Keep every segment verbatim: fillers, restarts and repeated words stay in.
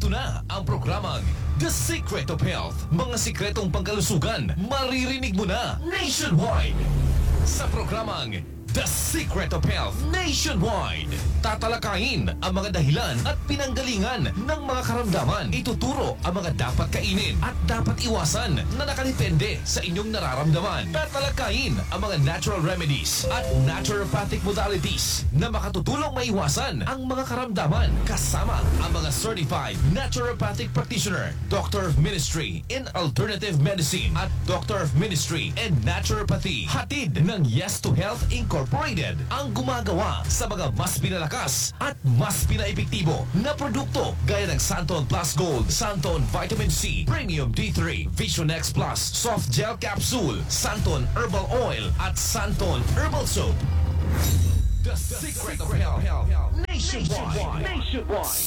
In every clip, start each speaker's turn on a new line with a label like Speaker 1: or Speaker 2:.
Speaker 1: Narito na ang programang The Secret of Health. Mga sikretong pangkalusugan, maririnig mo na nationwide. Sa programang The Secret of Health Nationwide, tatalakayin ang mga dahilan at pinanggalingan ng mga karamdaman. Ituturo ang mga dapat kainin at dapat iwasan na nakadepende sa inyong nararamdaman. Tatalakayin ang mga natural remedies at naturopathic modalities na makatutulong maiwasan ang mga karamdaman. Kasama ang mga certified naturopathic practitioner, Doctor of Ministry in Alternative Medicine at Doctor of Ministry in Naturopathy. Hatid ng Yes to Health Incorporated ang gumagawa sa mga mas pinalakas at mas pinaepektibo na produkto gaya ng Santon Plus Gold, Santon Vitamin C, Premium D three, Vision X Plus, Soft Gel Capsule, Santon Herbal Oil at Santon Herbal Soap. The Secret of Health Nationwide. Nationwide.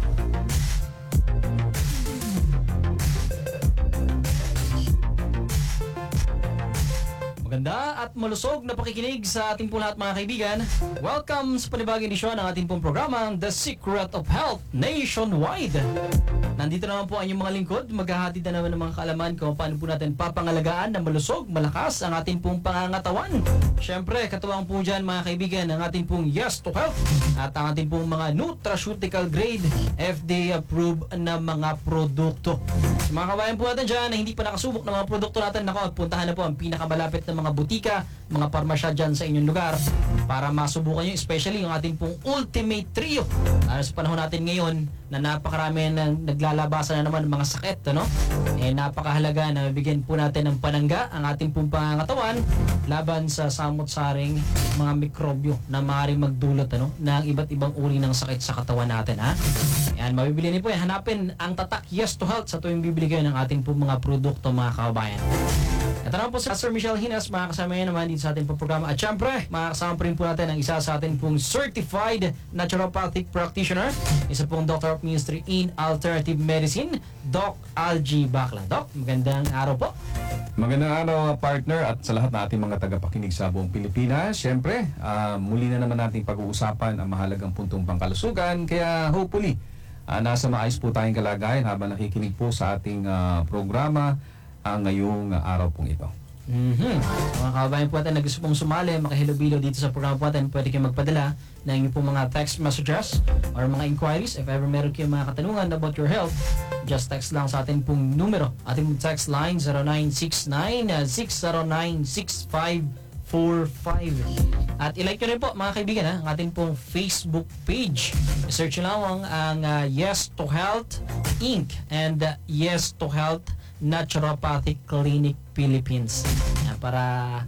Speaker 2: Maganda at malusog na pakikinig sa ating po lahat mga kaibigan. Welcome sa panibagong edisyon ng ating pong programang The Secret of Health Nationwide. Nandito naman po ang inyong mga lingkod. Maghahatid na naman ng mga kaalaman kung paano po natin papangalagaan na malusog, malakas ang ating pong pangangatawan. Siyempre, katuwang po dyan mga kaibigan ang ating pong Yes to Health at ang ating pong mga nutraceutical grade F D A approved na mga produkto. Sa mga kabayan po natin dyan na hindi pa nakasubok ng mga produkto natin, nako, puntahan na po ang pinakamalapit na mga butika, mga parmasya dyan sa inyong lugar para masubukan nyo, especially yung ating pong Ultimate Trio. Ano sa panahon natin ngayon na napakarami na naglalabasan na naman ng mga sakit, ano? Eh napakahalaga na bigyan po natin ng panangga ang ating pong pangangatawan laban sa samot-saring mga mikrobyo na maaaring magdulot, ano, ng iba't ibang uri ng sakit sa katawan natin, ha? Yan, mabibili niyo po yan. Hanapin ang tatak Yes to Health sa tuwing bibili kayo ng ating pong mga produkto mga kababayan. Ito naman po si Sir Michelle Hinas, mga kasama yan naman dito sa ating pong programa. At syempre, makakasama pa rin po natin ang isa sa ating pong certified naturopathic practitioner, isa pong Doctor of Ministry in Alternative Medicine, Doc Algie Bacla. Doc, magandang araw po.
Speaker 3: Magandang araw partner at sa lahat na ating mga tagapakinig sa buong Pilipinas. Siyempre, uh, muli na naman nating pag-uusapan ang mahalagang puntong pangkalusugan. Kaya hopefully, uh, nasa maayos po tayong kalagayan habang nakikinig po sa ating uh, programa ang ngayong uh, araw pong ito.
Speaker 2: Mm-hmm. Mga kababayan po natin na gusto pong sumali, makahilubilo dito sa programa po natin, pwede kayong magpadala ng inyong pong mga text messages or mga inquiries. If ever meron kayong mga katanungan about your health, just text lang sa ating pong numero. Ating text line zero nine six nine, six zero nine, six five four five. At ilike nyo rin po mga kaibigan, ha, ang ating pong Facebook page. Search nyo lang ang uh, Yes to Health Incorporated and uh, Yes to Health Naturopathic Clinic Philippines. Yan, para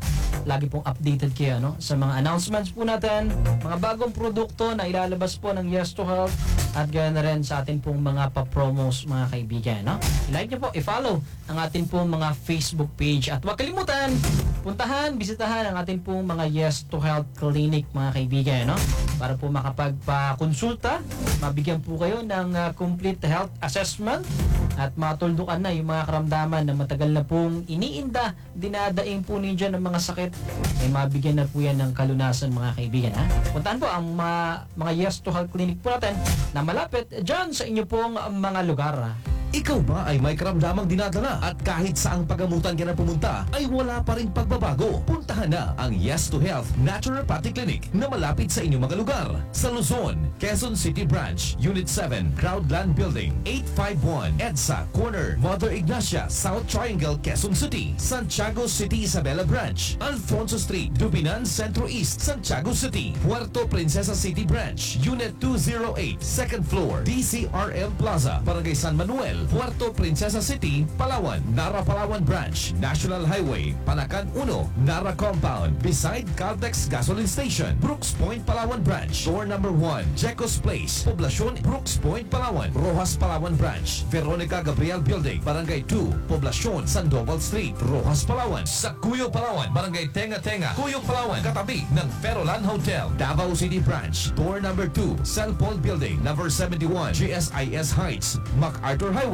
Speaker 2: lagi pong updated kayo, no, sa mga announcements po natin, mga bagong produkto na ilalabas po ng Yes to Health at ganoon na rin sa atin pong mga pa-promos mga kaibigan, no? I-like nyo po, i-follow ang atin pong mga Facebook page at huwag kalimutan, puntahan, bisitahan ang atin pong mga Yes to Health Clinic mga kaibigan, no? Para po makapagpa-konsulta, mabigyan po kayo ng uh, complete health assessment at matuldukan na yung mga karamdaman na matagal na pong iniinda, dinadaing po ninyo ng mga sakit, ay mabigyan na po yan ng kalunasan mga kaibigan, ha? Puntahan po ang mga, mga Yes to Health Clinic po natin na malapit dyan sa inyo pong mga lugar, ha?
Speaker 1: Ikaw ba ay may karamdamang dinadala at kahit saang pagamutan ka na pumunta ay wala pa rin pagbabago? Puntahan na ang Yes to Health Naturopathic Clinic na malapit sa inyong mga lugar. Sa Luzon, Quezon City Branch, Unit seven, Crowdland Building, eight five one, EDSA, Corner, Mother Ignacia, South Triangle, Quezon City. Santiago City, Isabela Branch, Alfonso Street, Dubinan, Centro East, Santiago City. Puerto Princesa City Branch, Unit two oh eight, second floor, D C R M Plaza, Barangay San Manuel, Puerto Princesa City, Palawan, Nara Palawan Branch, National Highway, Panacan one, Nara Compound, beside Caltex Gasoline Station, Brooks Point, Palawan Branch, door number one, Jecos Place, Poblacion, Brooks Point, Palawan, Rojas Palawan Branch, Veronica Gabriel Building, Barangay two, Poblacion, Sandoval Street, Rojas Palawan, sa Cuyo Palawan, Barangay Tenga Tenga, Cuyo Palawan, katabi ng Ferolan Hotel, Davao City Branch, door number two, Cell Paul Building, number seventy-one, G S I S Heights, MacArthur Highway,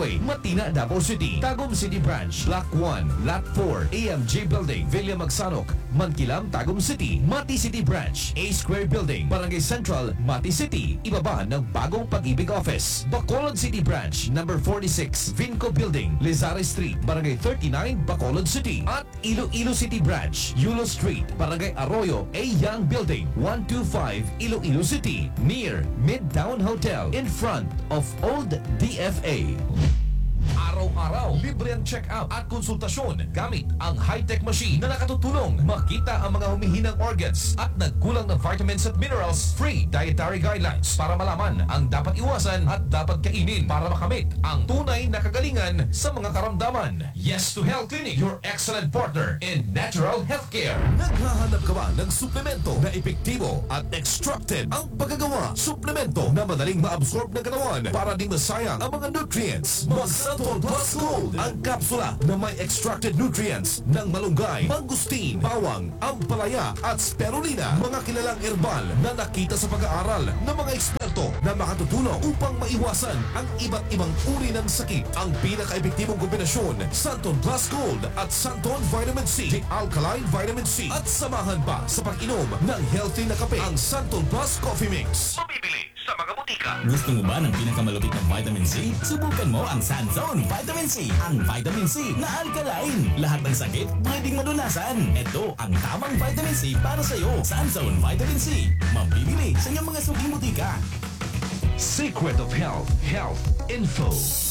Speaker 1: Highway, Matina, Davao City. Tagum City Branch, Block one, Lot four, A M J Building, Villa Magsanok, Mankilam, Tagum City. Mati City Branch, A Square Building, Barangay Central, Mati City. Ibaba ng bagong Pag-ibig Office. Bacolod City Branch, number forty-six, Vinco Building, Lizare Street, Barangay thirty-nine, Bacolod City. At Iloilo City Branch, Yulo Street, Barangay Arroyo, A Young Building, one twenty-five, Iloilo City. Near Midtown Hotel, in front of Old D F A. Araw-araw, libre ang check-out at konsultasyon gamit ang high-tech machine na nakatutulong makita ang mga humihinang organs at nagkulang ng vitamins at minerals. Free dietary guidelines para malaman ang dapat iwasan at dapat kainin para makamit ang tunay na kagalingan sa mga karamdaman. Yes to Health Clinic, your excellent partner in natural healthcare. Naghahanap ka ba ng suplemento na epektibo at extracted ang paggagawa? Suplemento na madaling ma-absorb ng katawan para di masayang ang mga nutrients. Santon Plus Gold, ang kapsula na may extracted nutrients ng malunggay, mangustin, bawang, ampalaya at spirulina. Mga kilalang herbal na nakita sa pag-aaral ng mga eksperto na makatutulong upang maiwasan ang iba't ibang uri ng sakit. Ang pinaka-epektibong kombinasyon, Santon Plus Gold at Santon Vitamin C, the Alkaline Vitamin C. At samahan pa sa pag-inom ng healthy na kape, ang Santon Plus Coffee Mix. Mabibili sa mga butika.
Speaker 4: Gusto mo ba ng pinakamalupit ng vitamin C? Subukan mo ang Sanzone Vitamin C. Ang vitamin C na alkaline. Lahat ng sakit pwedeng madunasan. Ito ang tamang vitamin C para sa'yo. Sanzone Vitamin C. Mabibili sa inyong mga sukli butika.
Speaker 1: Secret of Health, Health Info.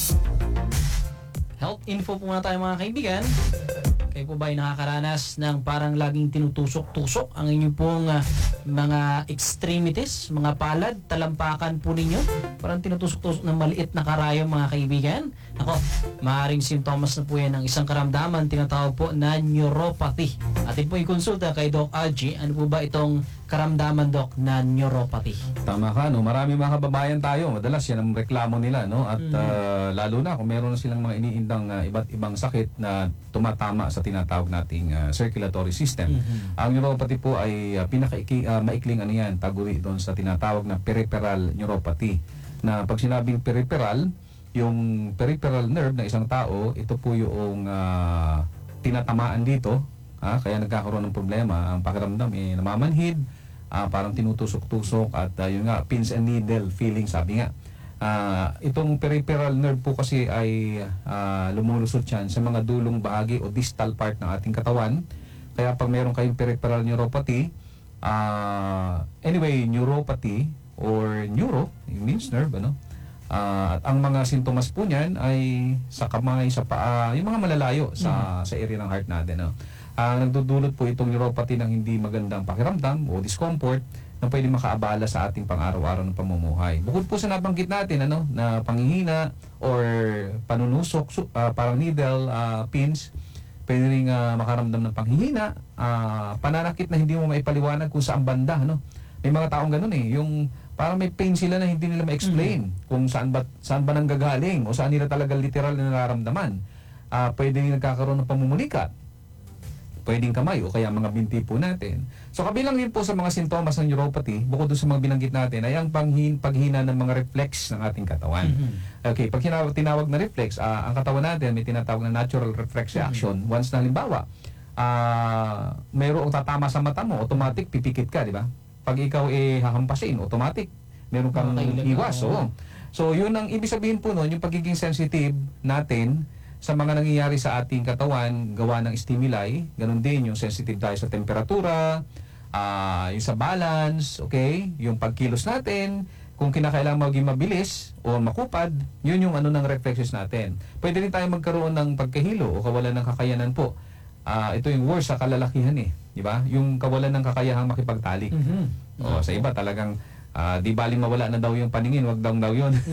Speaker 2: Health info po muna tayo mga kaibigan. Kayo po ba ay nakakaranas ng parang laging tinutusok-tusok ang inyong pong uh, mga extremities, mga palad, talampakan po ninyo? Parang tinutusok-tusok ng maliit na karayom mga kaibigan. Ako, maaaring simptomas na po yan ng isang karamdaman tinatawag po na neuropathy. Atin po i-konsulta kay Doc Algie, ano po ba itong karamdaman, Doc, na neuropathy?
Speaker 3: Tama ka, no? Marami mga kababayan tayo. Madalas yan ang reklamo nila, no? At
Speaker 2: Mm.
Speaker 3: ah, lalo na kung meron na silang mga iniindang ah, iba't ibang sakit na tumatama sa tinatawag nating ah, circulatory system.
Speaker 2: Mhm.
Speaker 3: Ang neuropathy po ay uh, pinaka-maikling ano yan, taguri doon sa tinatawag na peripheral neuropathy. Na pag sinabing peripheral, yung peripheral nerve ng isang tao, ito po yung ah, tinatamaan dito, ah, kaya nagkakaroon ng problema. Ang pakiramdam eh namamanhid, ah, parang tinutusok-tusok at ah, yun nga, pins and needle feeling, sabi nga. Ah, itong peripheral nerve po kasi ay ah, lumulusot yan sa mga dulong bahagi o distal part ng ating katawan. Kaya pag meron kayong peripheral neuropathy, ah, anyway, neuropathy or neuro, it means nerve, ano? Ah, at ang mga sintomas po niyan ay sa kamay, sa paa, yung mga malalayo sa sa area ng heart natin, no? Ang nagdudulot po itong neuropathy ng hindi magandang pakiramdam o discomfort na pwede makaabala sa ating pang-araw-araw ng pamumuhay. Bukod po sa nabanggit natin, ano, na panghihina or panunusok, su- ah, parang needle, ah, pins, pwede rin ah, makaramdam ng panghihina, ah, pananakit na hindi mo maipaliwanag kung saan banda, no? May mga taong ganun eh, yung parang may pain sila na hindi nila ma-explain kung saan ba, saan ba nanggagaling o saan nila talaga literal na nararamdaman. Ah, pwede rin nagkakaroon ng pamumulikat, pwedeng kamay o kaya mga binti po natin. So kabilang din po sa mga sintomas ng neuropathy, bukod doon sa mga binanggit natin, ay ang panghin, paghina ng mga reflex ng ating katawan.
Speaker 2: Mhm.
Speaker 3: Okay, pag tinawag, tinawag na reflex, ah, ang katawan natin may tinatawag na natural reflex reaction. Once na halimbawa, ah, mayroong tatama sa mata mo, automatic pipikit ka, di ba? Pag ikaw eh hahampasin, automatic meron kang
Speaker 2: Makakailag
Speaker 3: iwas.
Speaker 2: ka,
Speaker 3: Oo.
Speaker 2: oo.
Speaker 3: So yun ang ibig sabihin po noon, yung pagiging sensitive natin sa mga nangyayari sa ating katawan, gawa ng stimuli, ganun din yung sensitive tayo sa temperatura, ah, yung sa balance, okay, yung pagkilos natin, kung kinakailangan maging mabilis o makupad, yun yung ano ng reflexes natin. Pwede rin tayo magkaroon ng pagkahilo o kawalan ng kakayanan po. Ah, ito yung worst sa kalalakihan eh, di ba? Yung kawalan ng kakayahang makipagtalik.
Speaker 2: Mhm.
Speaker 3: O, sa iba talagang ah, di baling mawala na daw yung paningin, wag daw daw yun.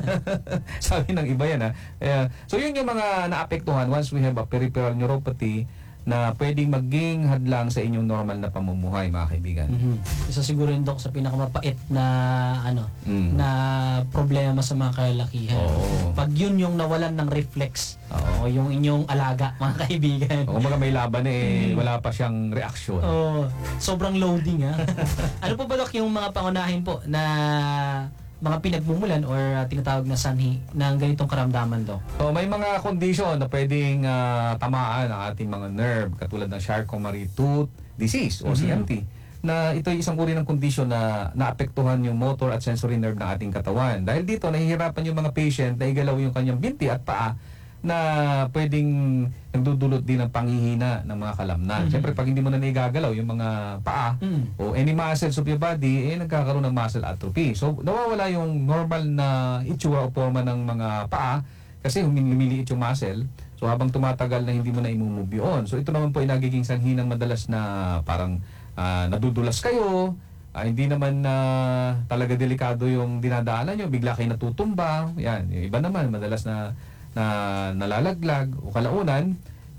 Speaker 3: Sabi ng iba yan ha. Kaya, so yun yung mga naapektuhan once we have a peripheral neuropathy na pwedeng maging hadlang sa inyong normal na pamumuhay, mga kaibigan.
Speaker 2: Mhm. Isa siguro yung, Doc, sa pinakamapait na ano
Speaker 3: Mm.
Speaker 2: na problema sa mga kalalakihan.
Speaker 3: Oo.
Speaker 2: Pag yun yung nawalan ng reflex
Speaker 3: Oo.
Speaker 2: o yung inyong alaga, mga kaibigan.
Speaker 3: O, kumbaga may laban eh, wala pa siyang reaksyon.
Speaker 2: Oh, sobrang loading ha. Ano po ba, Doc, yung mga pangunahin po na mga pinagmumulan or uh, tinatawag na sanhi ng ganitong karamdaman, Dok?
Speaker 3: So may mga condition na pwedeng ah, tamaan ang ating mga nerve katulad ng Charcot-Marie-Tooth disease o C M T, na ito ay isang uri ng condition na naapektuhan yung motor at sensory nerve ng ating katawan. Dahil dito nahihirapan yung mga patient na igalaw yung kanyang binti at paa na pwedeng nagdudulot din ng panghihina ng mga kalamnan.
Speaker 2: Mhm.
Speaker 3: Siyempre pag hindi mo na naigagalaw yung mga paa
Speaker 2: Mm.
Speaker 3: o any muscles of your body, eh nagkakaroon ng muscle atrophy. So nawawala yung normal na itsura o forma ng mga paa kasi lumiliit yung muscle. So habang tumatagal na hindi mo na imumove yun. So ito naman po ay nagiging sanhi ng madalas na parang ah, nadudulas kayo, ah, hindi naman na talaga delikado yung dinadaanan nyo, bigla kayo natutumba. Yan, yung iba naman madalas na na nalalaglag o kalaunan,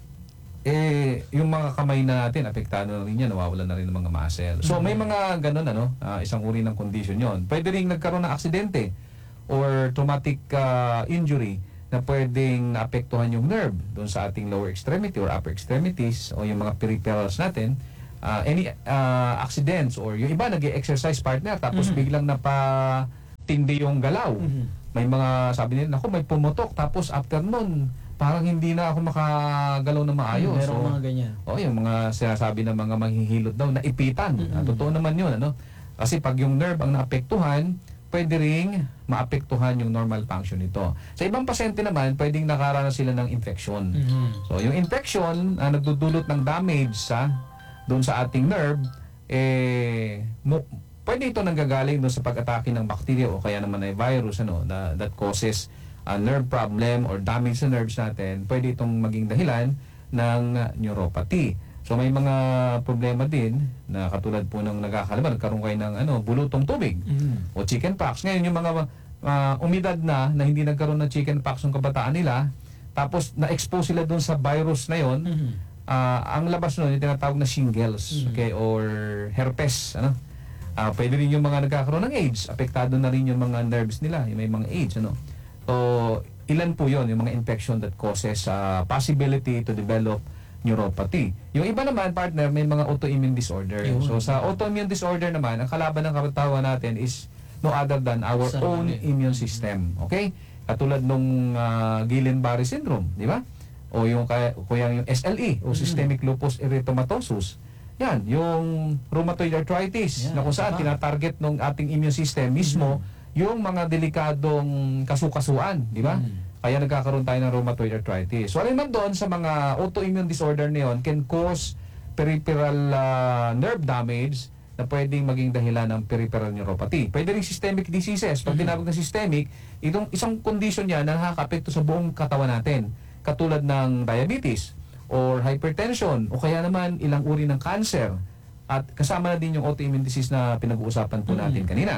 Speaker 3: eh yung mga kamay na natin apektado na rin yan, nawawalan na rin ng mga muscle. So may mga ganun ano, ah, isang uri ng condition yon. Pwede rin nagkaroon ng aksidente or traumatic ah, injury na pwedeng naapektuhan yung nerve doon sa ating lower extremity or upper extremities o yung mga peripherals natin. Ah, any ah, accidents or yung iba nag-exercise partner tapos
Speaker 2: Mhm.
Speaker 3: biglang napatindi yung galaw.
Speaker 2: Mhm.
Speaker 3: May mga sabi nila, ako may pumutok tapos after nun parang hindi na ako makagalaw na maayos.
Speaker 2: Meron
Speaker 3: So,
Speaker 2: mga ganyan.
Speaker 3: oh, yung mga sinasabi ng mga manghihilot daw na ipitan.
Speaker 2: Mm-mm.
Speaker 3: Ah, totoo naman yun, ano? Kasi pag yung nerve ang naapektuhan, pwede ring maapektuhan yung normal function nito. Sa ibang pasyente naman, pwedeng nakaranas sila ng infection.
Speaker 2: Mhm.
Speaker 3: So, yung infection, ah, nagdudulot ng damage sa doon sa ating nerve, eh, mo, pwede ito nanggagaling doon sa pag-atake ng bacteria o kaya naman ay virus, ano, na, that causes a nerve problem or damage sa nerves natin. Pwede itong maging dahilan ng uh, neuropathy. So, may mga problema din na katulad po ng nagkakalaman, nagkaroon kayo ng ano, bulutong tubig
Speaker 2: Mhm.
Speaker 3: o chickenpox. Ngayon, yung mga uh, umidad na na hindi nagkaroon ng chickenpox ng kabataan nila, tapos na-expose sila doon sa virus na yon,
Speaker 2: Mhm.
Speaker 3: ah, ang labas nun, yung tinatawag na shingles,
Speaker 2: Mm.
Speaker 3: okay, or herpes, ano? Ah, pwede rin yung mga nagkakaroon ng AIDS, apektado na rin yung mga nerves nila, yung may mga AIDS, ano? So, ilan po yon yung mga infection that causes ah, possibility to develop neuropathy. Yung iba naman, partner, may mga autoimmune disorder.
Speaker 2: Yun.
Speaker 3: So, sa autoimmune disorder naman, ang kalaban ng katawan natin is no other than our
Speaker 2: Sarili.
Speaker 3: own immune system. Okay? Katulad nung uh, Guillain-Barré syndrome, di ba? O yung kaya kaya yung S L E o systemic lupus erythematosus. Yan, yung rheumatoid arthritis
Speaker 2: Yan,
Speaker 3: na kung saan
Speaker 2: tama.
Speaker 3: tinatarget ng ating immune system mismo yung mga delikadong kasukasuan, di ba?
Speaker 2: Mhm.
Speaker 3: Kaya nagkakaroon tayo ng rheumatoid arthritis. So, alin man doon sa mga autoimmune disorder na yun can cause peripheral ah, nerve damage na pwedeng maging dahilan ng peripheral neuropathy. Pwede rin systemic diseases. Pag
Speaker 2: Mhm.
Speaker 3: tinawag na systemic, itong isang condition niya na nakaka-apekto sa buong katawan natin. Katulad ng diabetes or hypertension o kaya naman ilang uri ng cancer. At kasama na din yung autoimmune disease na pinag-uusapan po
Speaker 2: Mhm.
Speaker 3: natin kanina.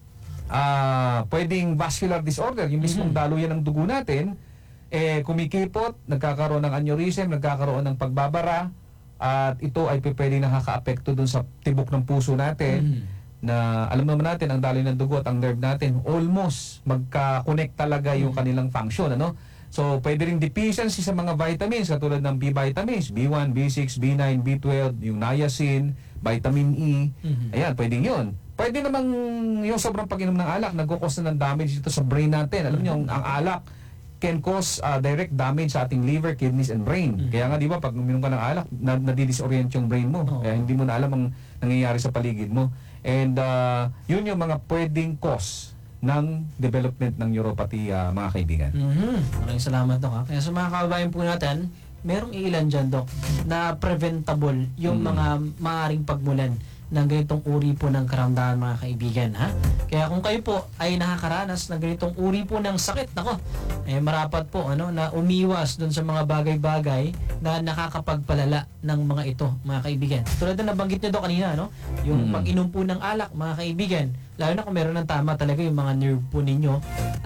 Speaker 3: Ah, pwedeng vascular disorder, yung mismong
Speaker 2: Mhm.
Speaker 3: daluyan ng dugo natin, eh kumikipot, nagkakaroon ng aneurysm, nagkakaroon ng pagbabara, at ito ay pe- pwedeng nakaka-apekto dun sa tibok ng puso natin,
Speaker 2: Mhm.
Speaker 3: na alam naman natin, ang daloy ng dugo at ang nerve natin, almost magka-connect talaga yung kanilang function, ano? So, pwede ring deficiency sa mga vitamins, katulad ng B vitamins, B one, B six, B nine, B twelve, yung niacin, vitamin E,
Speaker 2: Mhm.
Speaker 3: ayan, pwedeng yun. Pwede namang yung sobrang pag-inom ng alak, nagkukos na ng damage dito sa brain natin. Alam niyo, ang alak can cause uh, direct damage sa ating liver, kidneys, and brain.
Speaker 2: Mhm.
Speaker 3: Kaya nga, di ba, pag uminom ka ng alak, na, nadidisorient yung brain mo.
Speaker 2: Oo.
Speaker 3: Kaya hindi mo na alam ang nangyayari sa paligid mo. And uh, yun yung mga pwedeng cause ng development ng neuropathy, uh, mga kaibigan.
Speaker 2: Mhm. Maraming salamat, Dok. Ha? Kaya sa mga kababayan po natin, merong ilan dyan, Dok, na preventable yung
Speaker 3: Mm.
Speaker 2: mga maaaring pagmulan ng ganitong uri po ng karamdaman, mga kaibigan. Ha? Kaya kung kayo po ay nakakaranas ng ganitong uri po ng sakit, nako, eh, marapat po ano, na umiwas dun sa mga bagay-bagay na nakakapagpalala ng mga ito, mga kaibigan. Tulad na nabanggit niyo, Dok, kanina, no? Yung
Speaker 3: Mm.
Speaker 2: pag-inom po ng alak, mga kaibigan, lalo na kung meron ng tama talaga yung mga nerve po ninyo,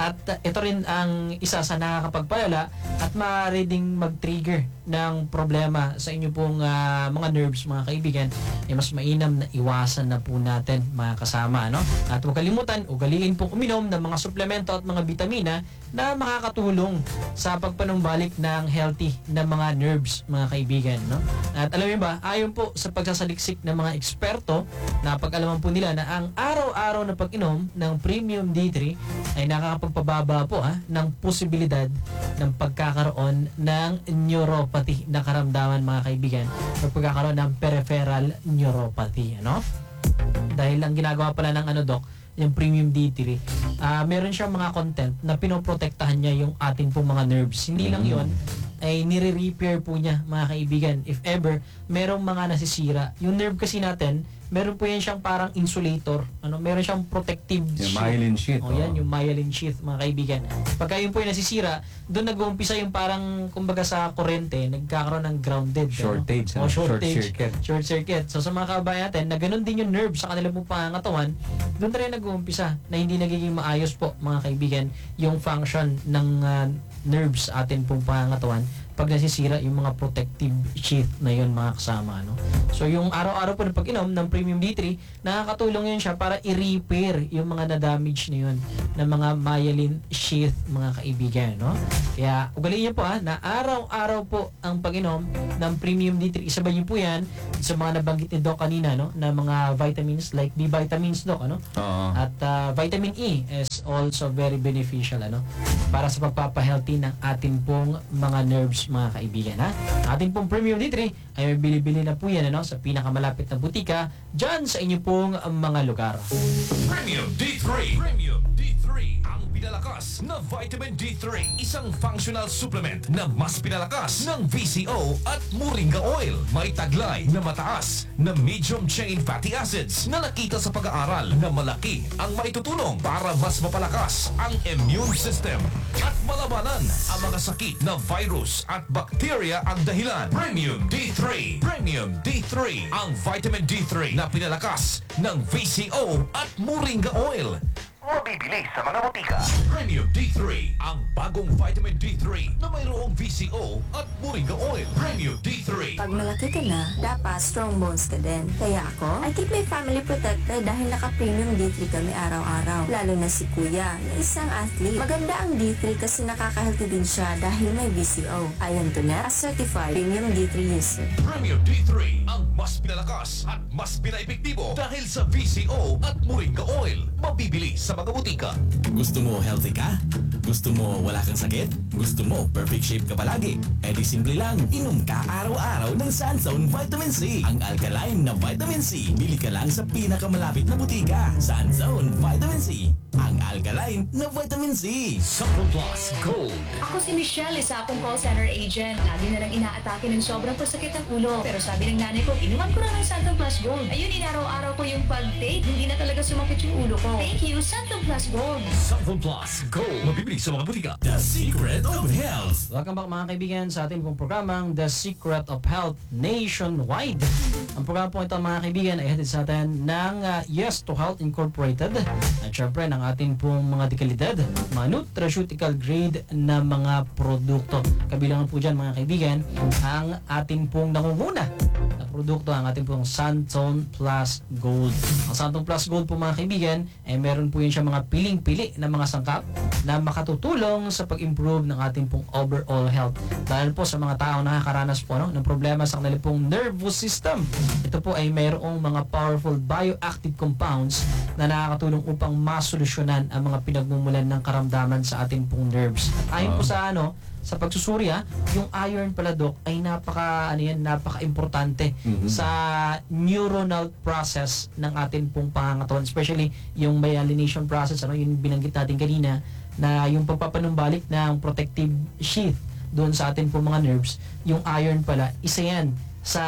Speaker 2: At uh, ito rin ang isa sa nakakapagpalala at maaari ding mag-trigger ng problema sa inyo pong uh, mga nerves, mga kaibigan. Eh, mas mainam na iwasan na po natin, mga kasama, ano? At huwag kalimutan, ugaliin pong uminom ng mga suplemento at mga bitamina na makakatulong sa pagpanumbalik ng healthy na mga nerves, mga kaibigan, no? At alam niyo ba, ayon po sa pagsasaliksik ng mga eksperto, na pag-alaman po nila na ang araw-araw na pag-inom ng Premium D three ay nakakapagpababa po ha, ng posibilidad ng pagkakaroon ng neuropathy na karamdaman, mga kaibigan, o pagkakaroon ng peripheral neuropathy, ano? Dahil ang ginagawa pala ng ano, Doc, yung Premium D three, uh, meron siyang mga content na pinoprotektahan niya yung ating pong mga nerves. Hindi lang yon, ay nire-repair po niya, mga kaibigan. If ever merong mga nasisira, yung nerve kasi natin, meron po yan siyang parang insulator, ano, meron siyang protective
Speaker 3: Yung
Speaker 2: sheath.
Speaker 3: myelin sheath.
Speaker 2: O yan, yung myelin sheath, mga kaibigan. Pagka yun po yung nasisira, doon nag-uumpisa yung parang, kumbaga sa kurente, nagkakaroon ng grounded.
Speaker 3: Shortage,
Speaker 2: ano? O
Speaker 3: ano? Short
Speaker 2: shortage.
Speaker 3: circuit.
Speaker 2: Short circuit. So sa mga kabayan natin, na ganun din yung nerve sa kanilang pong pangangatawan, doon rin nag-uumpisa na hindi nagiging maayos po, mga kaibigan, yung function ng uh, nerves sa atin pong pangangatawan pag nasisira yung mga protective sheath na yun, mga kasama, no? So yung araw-araw po na pag-inom ng Premium D three, nakakatulong yun siya para i-repair yung mga na-damage na yun ng mga myelin sheath, mga kaibigan, no? Kaya ugaliin niyo po ha, na araw-araw po ang pag-inom ng Premium D three. Isabay niyo po yan sa mga nabanggit ni Doc kanina, no? Na mga vitamins like B vitamins, Doc, ano?
Speaker 3: Oo.
Speaker 2: At uh, vitamin E is also very beneficial, ano, para sa pagpapahealthy ng ating pong mga nerves, mga kaibigan, ha. Ating pong Premium D three ay may bili-bili na po yan, ano, sa pinakamalapit na butika dyan sa inyo pong uh, mga lugar.
Speaker 1: Premium D three. Premium D three. Ang pinalakas na vitamin D three. Isang functional supplement na mas pinalakas ng V C O at Moringa Oil. May taglay na mataas na medium chain fatty acids na nakita sa pag-aaral na malaki ang maitutulong para mas mapalakas ang immune system at malabanan ang mga sakit na virus at bacteria ang dahilan. Premium D three. Premium D three. Ang vitamin D three na pinalakas ng V C O at Moringa Oil. Mabibili sa mga butika. Premium D three, ang bagong vitamin D three na mayroong V C O at Moringa Oil. Premium D three.
Speaker 5: Pag malaki ka na, dapat strong bones ka din. Kaya ako, I keep my family protected dahil naka-premium D three kami araw-araw. Lalo na si Kuya, na isang athlete. Maganda ang D three kasi nakaka-healthy din siya dahil may V C O. Ayon to net, a certified premium D three user.
Speaker 1: Premium D three, ang mas pinalakas at mas pinaepektibo dahil sa V C O at Moringa Oil. Mabibili sa mga butika.
Speaker 4: Gusto mo healthy ka? Gusto mo wala kang sakit? Gusto mo perfect shape ka palagi? E di simple lang, inom ka araw-araw ng Sunzone Vitamin C. Ang alkaline na Vitamin C. Bili ka lang sa pinakamalapit na butika. Sunzone Vitamin C. Ang alkaline na Vitamin C.
Speaker 1: Supplement Plus Gold.
Speaker 6: Ako si Michelle, isa akong call center agent. Lagi na lang inaatake ng sobrang pasakit ng ulo. Pero sabi ng nanay ko, inuman ko na ng Santon Plus Gold. Ayun, inaraw-araw ko yung pag-take. Hindi na talaga sumakit yung ulo ko. Thank you, Santon Plus Gold.
Speaker 1: Supplement Plus Gold. Mabibili sa mga butika.
Speaker 4: The Secret of Health.
Speaker 2: Welcome back, mga kaibigan, sa ating pong programang The Secret of Health Nationwide. Ang programa po ito, mga kaibigan, ay hatid sa atin ng uh, Yes to Health Incorporated. At syempre, ng ating pong mga dekalidad, mga nutraceutical grade na mga produkto. Kabilangan po dyan, mga kaibigan, ang ating pong nangunguna na produkto, ang ating pong Santon Plus Gold. Ang Santon Plus Gold po, mga kaibigan, ay meron po yun siya mga piling-pili na mga sangkap na makatutulong sa pag-improve ng ating pong overall health. Dahil po sa mga tao nakakaranas po, no, ng problema sa kanilang pong nervous system. Ito po ay mayroong mga powerful bioactive compounds na nakakatulong upang masolusyonan ang mga pinagmumulan ng karamdaman sa ating pong nerves. At ayon po sa ano, sa pagsusuri ha, yung iron pala, Doc, ay napaka ano yan, napaka-importante
Speaker 3: Mhm.
Speaker 2: sa neuronal process ng ating pong pangangatawan, especially yung myelination process, ano, yung binanggit natin kanina, na yung pagpapanumbalik ng protective sheath doon sa ating pong mga nerves. Yung iron pala, isa yan sa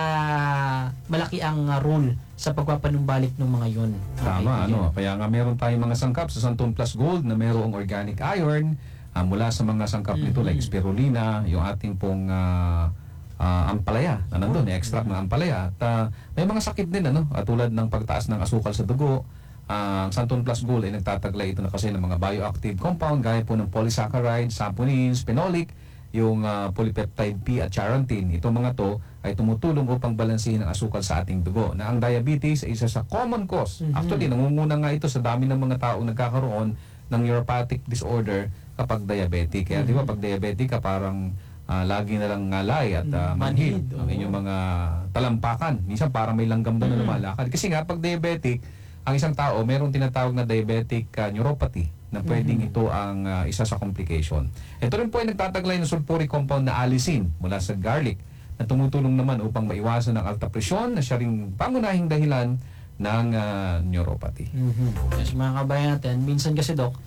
Speaker 2: malaki ang uh, role sa pagpapanumbalik ng mga yun.
Speaker 3: Tama, ano. Kaya nga meron tayong mga sangkap sa Santon Plus Gold na mayroong organic iron ah, mula sa mga sangkap nito
Speaker 2: Mhm.
Speaker 3: like spirulina, yung ating pong ah, ah, ampalaya na nandun, extract ng ampalaya. At ah, may mga sakit din, ano, at tulad ng pagtaas ng asukal sa dugo, Ang Santon Plus Gold ay nagtataglay ito na kasi ng mga bioactive compound gaya po ng polysaccharide, saponins, phenolic, yung uh, polypeptide P at charantin. Itong mga to ay tumutulong upang balansehin ang asukal sa ating dugo. Na ang diabetes ay isa sa common cause.
Speaker 2: Mhm.
Speaker 3: Actually, nangunguna nga ito sa dami ng mga taong nagkakaroon ng neuropathic disorder kapag diabetic. Kaya di ba pag diabetic ka parang uh, lagi na lang ngalay at uh, manhid
Speaker 2: Manhid,
Speaker 3: ang
Speaker 2: oo.
Speaker 3: inyong mga talampakan. Minsan parang may langgam daw na
Speaker 2: Mhm.
Speaker 3: lumalakad. Kasi nga pag diabetic, ang isang tao mayroong tinatawag na diabetic uh, neuropathy na pwedeng
Speaker 2: Mhm.
Speaker 3: ito ang uh, isa sa complication. Ito rin po ay nagtataglay ng sulfuric compound na allicin mula sa garlic na tumutulong naman upang maiwasan ang alta presyon na siya ring pangunahing dahilan ng uh, neuropathy.
Speaker 2: Mhm. Yes, mga kabayan natin, minsan kasi Dok,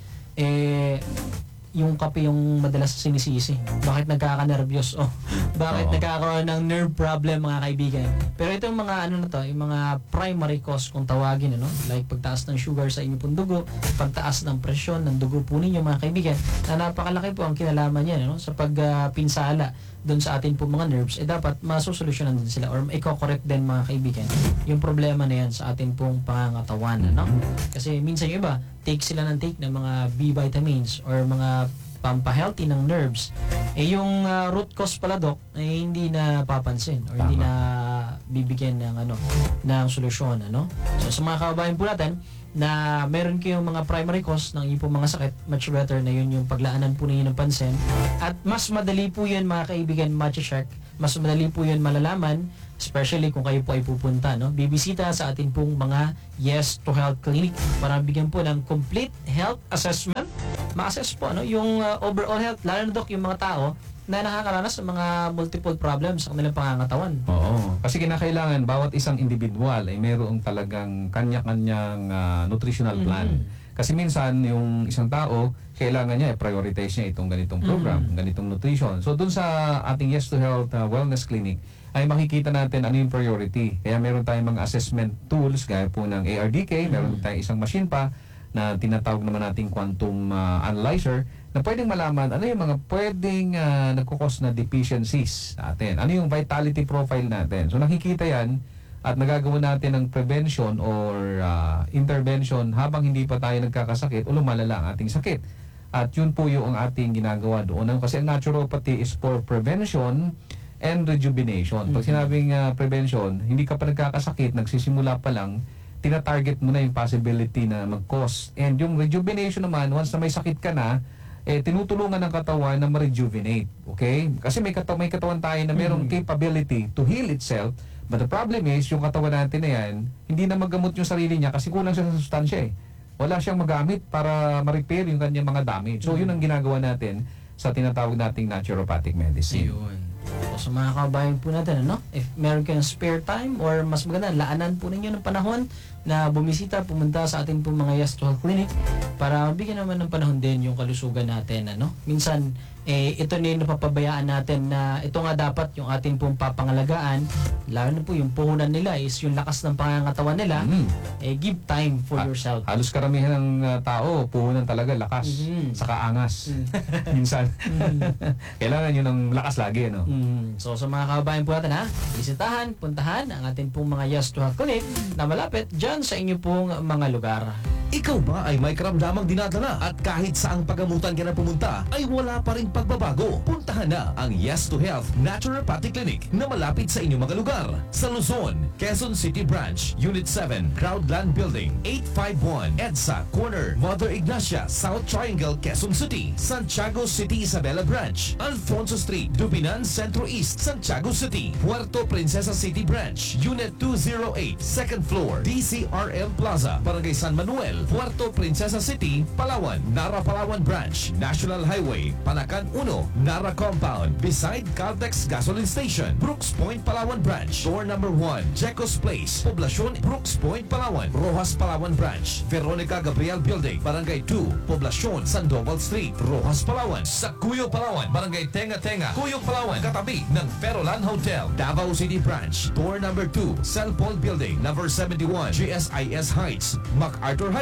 Speaker 2: eh, yung kape yung madalas sinisisi. Bakit nagkaka-nervyos? Oh, bakit
Speaker 3: Oo.
Speaker 2: nagkakaroon ng nerve problem, mga kaibigan? Pero itong mga ano na to, yung mga primary cause kung tawagin, ano? Like pagtaas ng sugar sa inyong pong dugo, pagtaas ng presyon ng dugo po ninyo, mga kaibigan, na napakalaki po ang kinalaman niya, no? Sa pagpinsala doon sa atin po mga nerves, eh dapat masusolusyonan din sila or i-correct din, mga kaibigan, yung problema na yan sa atin pong pangangatawan, ano? Kasi minsan yung iba, take sila ng take ng mga B vitamins or mga pampahealthy ng nerves. Eh yung uh, root cause pala, Dok, eh hindi na papansin or hindi
Speaker 3: Tama.
Speaker 2: na bibigyan ng ano ng solusyon, ano? So sa mga kababayan po natin na meron kayong mga primary cause ng inyong pong mga sakit, much better na yun yung paglaanan po ninyo ng pansin. At mas madali po yun, mga kaibigan, match-check. Mas madali po yun malalaman, especially kung kayo po ay pupunta, no? Bibisita sa atin pong mga Yes to Health Clinic para bigyan po ng complete health assessment. Ma-assess po, no? Yung uh, overall health, lalo na, Dok, yung mga tao na nakakaranas ng mga multiple problems sa kanilang pangangatawan.
Speaker 3: Oo. Kasi kinakailangan bawat isang individual ay mayroong talagang kanya-kanyang ah, nutritional plan.
Speaker 2: Mhm.
Speaker 3: Kasi minsan yung isang tao, kailangan niya i-prioritize niya itong ganitong program,
Speaker 2: Mhm.
Speaker 3: ganitong nutrition. So dun sa ating Yes to Health ah, Wellness Clinic, ay makikita natin ano yung priority. Kaya meron tayong mga assessment tools gaya po ng A R D K, meron tayong isang machine pa na tinatawag naman nating quantum ah, analyzer na pwedeng malaman ano yung mga pwedeng uh, nagkukos na deficiencies sa atin. Ano yung vitality profile natin. So nakikita yan at nagagawa natin ng prevention or ah, intervention habang hindi pa tayo nagkakasakit o lumalala ang ating sakit. At yun po yung ating ginagawa doon. Ano, kasi ang naturopathy is for prevention and rejuvenation. Pag sinabing ah, prevention, hindi ka pa nagkakasakit, nagsisimula pa lang, tina-target mo na yung possibility na mag-cause. And yung rejuvenation naman, once na may sakit ka na, eh, tinutulungan ng katawan na ma-rejuvenate. Okay? Kasi may, kata may katawan tayo na mayroong capability to heal itself. But the problem is, yung katawan natin na yan, hindi na magamot yung sarili niya kasi kulang siya sa sustansya eh. Wala siyang magamit para ma-repair yung kanyang mga damage. So, yun ang ginagawa natin sa tinatawag nating naturopathic medicine.
Speaker 2: Ayun. So, sa mga kabayan po natin, ano? If meron kayong spare time or mas maganda, laanan po ninyo ng panahon na bumisita, pumunta sa ating po mga Yes to Health Clinic para bigyan naman ng panahon din yung kalusugan natin, ano? Minsan, eh, ito na yung napapabayaan natin na ito nga dapat yung ating pong papangalagaan, lalo na po yung puhunan nila is yung lakas ng pangangatawan nila,
Speaker 3: Mm.
Speaker 2: eh, give time for
Speaker 3: Ha-
Speaker 2: yourself.
Speaker 3: Halos karamihan ng uh, tao, puhunan talaga lakas,
Speaker 2: Mhm.
Speaker 3: saka angas. Minsan. Kailangan yun ng lakas lagi, ano?
Speaker 2: Mm. So sa mga kababayan po natin, ha, bisitahan, puntahan ang ating pong mga Yes to Health Clinic na malapit dyan sa inyo pong mga lugar.
Speaker 1: Ikaw ba ay may karamdamang dinadala at kahit saang pagamutan ka na pumunta ay wala pa ring pagbabago? Puntahan na ang Yes to Health Naturopathic Clinic na malapit sa inyong mga lugar. Sa Luzon, Quezon City Branch, Unit seven, Crowdland Building, eight five one, EDSA Corner, Mother Ignacia, South Triangle, Quezon City, Santiago City Isabela Branch, Alfonso Street, Dubinan Centro East, Santiago City, Puerto Princesa City Branch, Unit two oh eight, second floor, D C R M Plaza, Barangay San Manuel, Puerto Princesa City, Palawan, Nara Palawan Branch, National Highway, Panacan one, Nara Compound, beside Caltex Gasoline Station, Brooks Point, Palawan Branch, door number one, Jecos Place, Poblacion, Brooks Point, Palawan, Rojas Palawan Branch, Veronica Gabriel Building, Barangay two, Poblacion, Sandoval Street, Rojas Palawan, sa Cuyo Palawan, Barangay Tenga Tenga, Cuyo Palawan, katabi ng Ferolan Hotel, Davao City Branch, door number two, Cell Paul Building, number seventy-one, G S I S Heights, MacArthur Highway,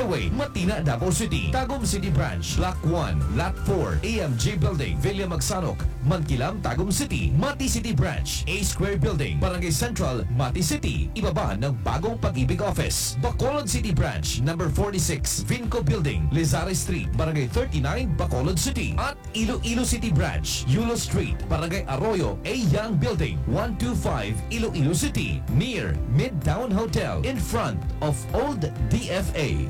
Speaker 1: Highway, Matina, Davao City. Tagum City Branch, Block one, Lot four, A M J Building, Villa Magsanok, Mankilam, Tagum City. Mati City Branch, A Square Building, Barangay Central, Mati City. Ibaba ng bagong Pag-ibig Office. Bacolod City Branch, number forty-six, Vinco Building, Lizare Street, Barangay thirty-nine, Bacolod City. At Iloilo City Branch, Yulo Street, Barangay Arroyo, A Young Building, one twenty-five, Iloilo City, near Midtown Hotel, in front of Old D F A.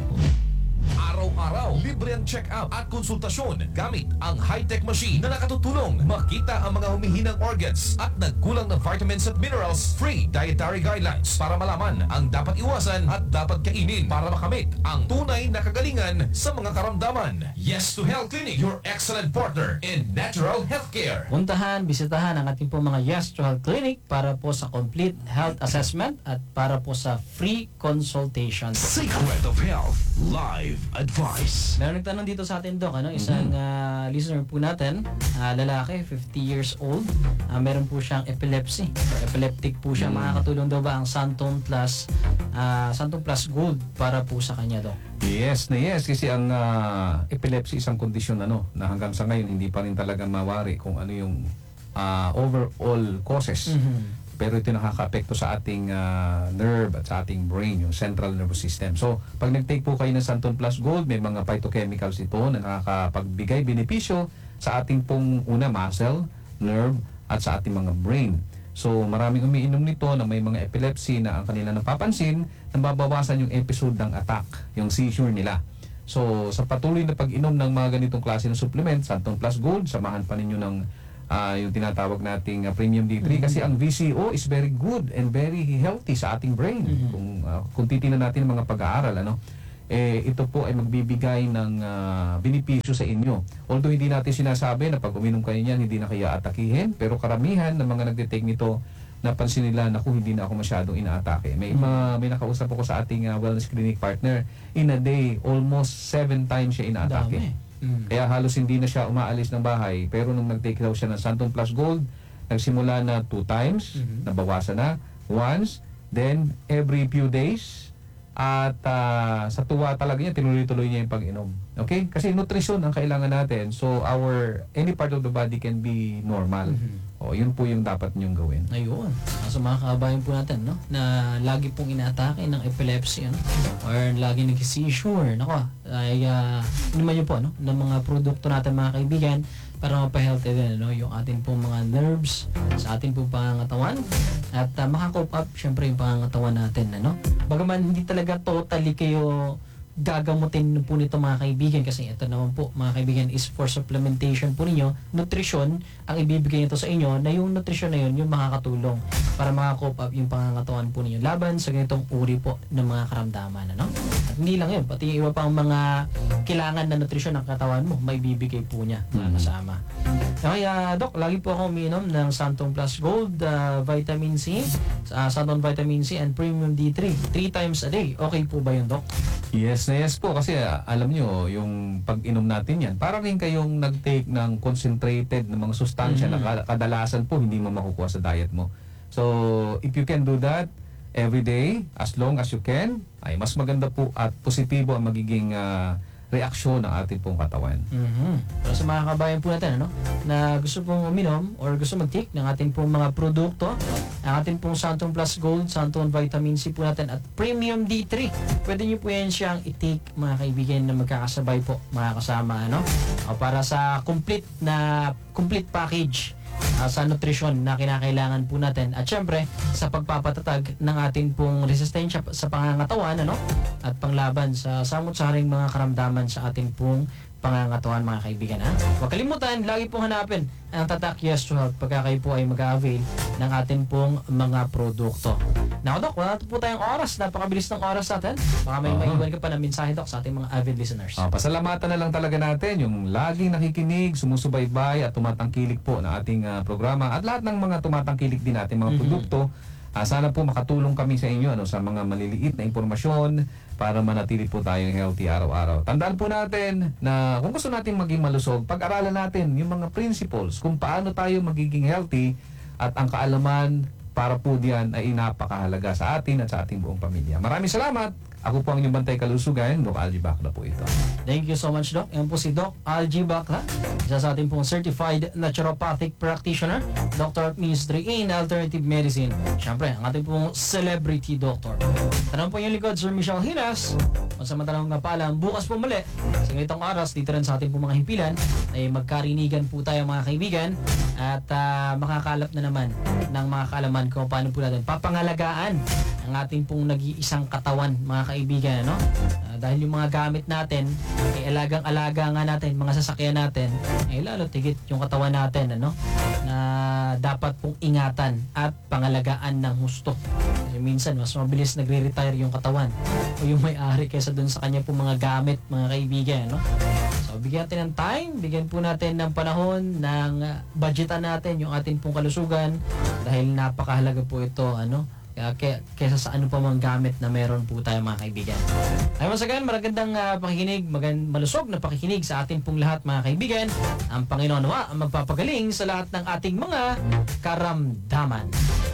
Speaker 1: Araw-araw, libre ang check-up at konsultasyon gamit ang high-tech machine na nakatutulong makita ang mga humihinang organs at nagkulang ng vitamins at minerals. Free dietary guidelines para malaman ang dapat iwasan at dapat kainin para makamit ang tunay na kagalingan sa mga karamdaman. Yes to Health Clinic, your excellent partner in natural healthcare.
Speaker 2: Puntahan, bisitahan ang ating po mga Yes to Health Clinic para po sa complete health assessment at para po sa free consultation.
Speaker 1: Secret of Health Live Advice.
Speaker 2: Meron nagtanong dito sa atin, Doc, ano? Isang ah, listener po natin, ah, lalaki, fifty years old, ah, meron po siyang epilepsy. So, epileptic po siya. Makakatulong daw ba ang Santon Plus, ah, Santon Plus Gold para po sa kanya, Doc?
Speaker 3: Yes na yes, kasi ang ah, epilepsy isang kondisyon ano, na hanggang sa ngayon hindi pa rin talaga mawari kung ano yung ah, overall causes. Pero ito nakaka-apekto sa ating ah, nerve at sa ating brain, yung central nervous system. So, pag nag-take po kayo ng Santon Plus Gold, may mga phytochemicals ito na nakakapagbigay benepisyo sa ating pong una muscle, nerve, at sa ating mga brain. So, maraming umiinom nito na may mga epilepsy na ang kanila napapansin, nababawasan yung episode ng attack, yung seizure nila. So, sa patuloy na pag-inom ng mga ganitong klase ng supplement, Santon Plus Gold, samahan pa ninyo ng Uh, yung tinatawag nating uh, Premium D three, kasi ang V C O is very good and very healthy sa ating brain. Kung uh, kung titingnan natin ang mga pag-aaral, ano, eh ito po ay magbibigay ng uh, benepisyo sa inyo. Although hindi natin sinasabi na pag uminom kayo niyan hindi na kayo atakihin, pero karamihan ng mga nagte-take nito napansin nila na kung hindi na ako masyadong inaatake. May mga, may nakausap ako sa ating uh, wellness clinic partner, in a day almost seven times siya inaatake.
Speaker 2: Dami. Mm.
Speaker 3: Kaya halos hindi na siya umaalis ng bahay. Pero nung nag-take daw siya ng Santon Plus Gold, nagsimula na two times,
Speaker 2: Mhm.
Speaker 3: nabawasan na, once, then every few days, at ah, sa tuwa talaga niya, tinuloy-tuloy niya yung pag-inom. Okay? Kasi nutrition ang kailangan natin. So our, any part of the body can be normal.
Speaker 2: Mhm.
Speaker 3: O, yun po yung dapat niyong gawin.
Speaker 2: Ayun. Ah, sa mga kabayan po natin, no? Na lagi pong inaatake ng epilepsy, ano? Or lagi nag-seizure. Nako, ay uh, naman yun po, no? Ng mga produkto natin, mga kaibigan, para mapahealthy din, no? Yung ating pong mga nerves sa ating pong pangangatawan. At uh, makakope up, syempre, yung pangangatawan natin, ano? Bagaman hindi talaga totally kayo gagamutin po nito, mga kaibigan, kasi ito naman po, mga kaibigan, is for supplementation po ninyo. Nutrition ang ibibigay nito sa inyo, na yung nutrition na yun yung makakatulong para makakope up yung pangangatawan po ninyo laban sa ganitong uri po ng mga karamdaman, ano? At hindi lang yun, pati yung iba pang mga kailangan na nutrition ng katawan mo, may bibigay po niya, mga kasama. Kaya, Doc, lagi po ako uminom ng Santon Plus Gold, uh, Vitamin C, uh, Santon Vitamin C and Premium D three, three times a day. Okay po ba yun, Doc?
Speaker 3: Yes na yes po, kasi ah, alam nyo, yung pag-inom natin yan, para rin kayong nag-take ng concentrated ng mga sustansya na ka- kadalasan po hindi mo makukuha sa diet mo. So, if you can do that every day, as long as you can, ay mas maganda po at positibo ang magiging ah, reaksyon ng ating pong katawan.
Speaker 2: Mhm. Pero sa mga kabayan po natin, ano, na gusto pong uminom or gusto mag-take ng ating pong mga produkto, ang ating pong Santon Plus Gold, Santon Vitamin C po natin at Premium D three, pwede nyo po yan siyang i-take, mga kaibigan, na magkakasabay po, mga kasama, ano, o para sa complete na complete package uh, sa nutrition na kinakailangan po natin, at syempre sa pagpapatatag ng ating pong resistensya sa pangangatawan, ano, at panglaban sa samot-saring mga karamdaman sa ating pong pangangatawan, mga kaibigan, ha? Huwag kalimutan, lagi pong hanapin ang Tatak Yes to Health pagka kayo po ay mag-avail ng ating pong mga produkto. Now, Doc, wala na po tayong oras. Napakabilis ng oras natin. Baka may
Speaker 3: Aha.
Speaker 2: maiwan ka pa ng mensahe, Doc, sa ating mga avid listeners.
Speaker 3: Ah, pasalamatan na lang talaga natin yung laging nakikinig, sumusubaybay at tumatangkilik po ng ating ah, programa at lahat ng mga tumatangkilik din natin mga
Speaker 2: Mhm.
Speaker 3: produkto. Ah, sana po makatulong kami sa inyo ano, sa mga maliliit na impormasyon para manatili po tayong healthy araw-araw. Tandaan po natin na kung gusto natin maging malusog, pag-aralan natin yung mga principles kung paano tayo magiging healthy, at ang kaalaman para po diyan ay napakahalaga sa atin at sa ating buong pamilya. Maraming salamat Ako po ang inyong bantay kalusugan, Doc Algie Bacla po ito.
Speaker 2: Thank you so much, Doc. Yan po si Doc Algie Bacla, isa sa ating pong Certified Naturopathic Practitioner, Doctor of Ministry in Alternative Medicine. Siyempre, ang ating pong Celebrity Doctor. Tanong po yung likod, Sir Michelle Hinas. Masamantalang nga pala, bukas po muli, sa ganitong oras, dito rin sa ating pong mga himpilan, ay magkarinigan po tayo mga kaibigan at uh, makakalap na naman ng mga kaalaman kung paano po natin papangalagaan ang ating pong nag-iisang katawan mga kaibigan, no? Uh, dahil yung mga gamit natin ay alagang-alaga nga natin, mga sasakyan natin ay lalo tigit yung katawan natin, ano? Na dapat pong ingatan at pangalagaan ng husto. Kasi minsan mas mabilis nagre-retire yung katawan o yung may-ari kaysa dun sa kanya pong mga gamit mga kaibigan, no? So bigyan natin ng time, bigyan po natin ng panahon ng uh, budgetan natin yung ating pong kalusugan dahil napakahalaga po ito, ano? Kaya, kaya, kaysa sa ano pa mga gamit na meron po tayo mga kaibigan. Ay once again, magandang uh, pakikinig, magandang malusog na pakikinig sa ating pong lahat mga kaibigan. Ang Panginoon nawa ang magpapagaling sa lahat ng ating mga karamdaman.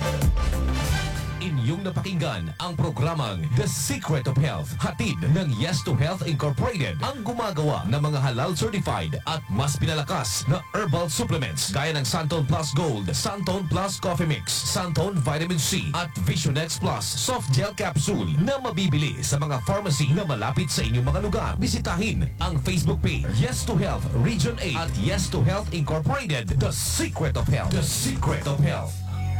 Speaker 1: Inyong napakinggan ang programang The Secret of Health, hatid ng Yes to Health Incorporated, ang gumagawa ng mga halal certified at mas pinalakas na herbal supplements gaya ng Santon Plus Gold, Santon Plus Coffee Mix, Santon Vitamin C at Visionex Plus Soft Gel Capsule na mabibili sa mga pharmacy na malapit sa inyong mga lugar. Bisitahin ang Facebook page Yes to Health Region eight at Yes to Health Incorporated, The Secret of Health. The Secret of Health.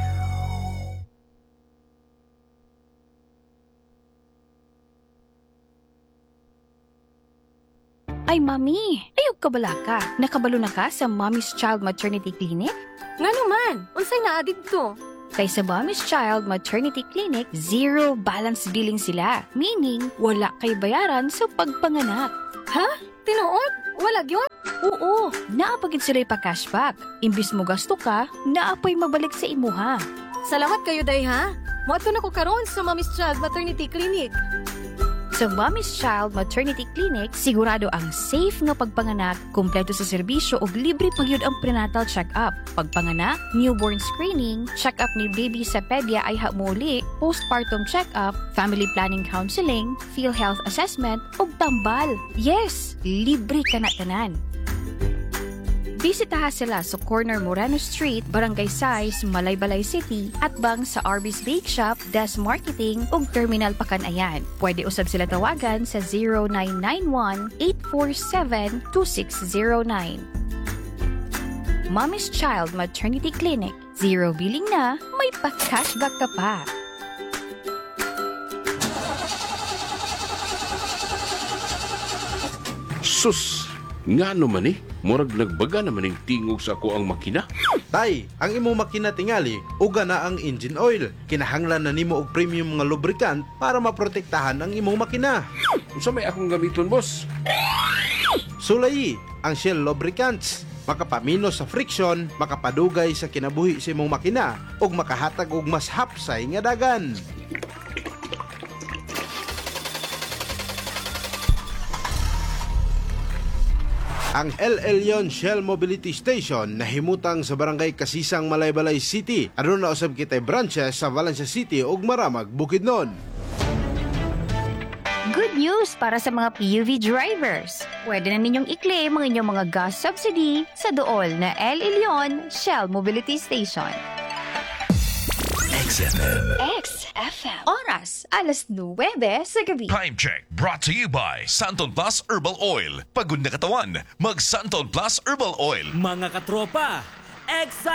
Speaker 7: Ay, Mami, ayog ka bala ka. Nakabalo na ka sa Mommy's Child Maternity Clinic?
Speaker 8: Nga naman, unsay naa didto?
Speaker 7: Kay sa Mommy's Child Maternity Clinic, zero balance billing sila. Meaning, wala kay bayaran sa pagpanganak.
Speaker 8: Ha? Tinuod? Wala gyud?
Speaker 7: Oo, naapagid sila pa cashback. Imbis mo gasto ka, naapay mabalik sa imuha.
Speaker 8: Salamat kayo day ha. Moadto na ko karon sa Mommy's Child Maternity Clinic.
Speaker 7: Sa Mommy's Child Maternity Clinic, sigurado ang safe nga pagpanganak, kumpleto sa serbisyo ug libre pagyud ang prenatal check-up. Pagpanganak, newborn screening, check-up ni baby sa pedya ay hamuli, postpartum check-up, family planning counseling, PhilHealth assessment ug tambal. Yes, libre ka na tanan. Bisitaha sila sa corner Moreno Street, Barangay Sais, Malaybalay City, at bang sa Arby's Bake Shop, Des Marketing, ug Terminal Pakanayan. Pwede usab sila tawagan sa zero nine nine one, eight four seven, two six zero nine. Mommy's Child Maternity Clinic. Zero billing na, may pa-cashback ka pa.
Speaker 9: Sus! Nga naman eh, murag nagbaga naman yung tingog sa ako ang makina.
Speaker 10: Tay, ang imong makina tingali, uga na ang engine oil. Kinahanglan na nimo og premium nga lubricant para maprotektahan ang imong makina.
Speaker 9: Unsa may akong gamiton, boss?
Speaker 10: Sulay, ang Shell lubricants. Makapamino sa friction, makapadugay sa kinabuhi sa imong makina, ug makahatag og mas hapsay nga dagan. Ang El Elyon Shell Mobility Station na himutang sa Barangay Kasisang, Malaybalay City. Aduna na usab kitay branches sa Valencia City ug Maramag, Bukidnon.
Speaker 7: Good news para sa mga P U V drivers. Pwede na ninyong i-claim ang inyong mga gas subsidy sa dool na El Elyon Shell Mobility Station.
Speaker 1: X F M.
Speaker 7: X F M. Oras, alas nuwebe sa gabi.
Speaker 1: Time check brought to you by Santon Plus Herbal Oil. Pagod na katawan, mag Santon Plus Herbal Oil.
Speaker 11: Mga katropa, X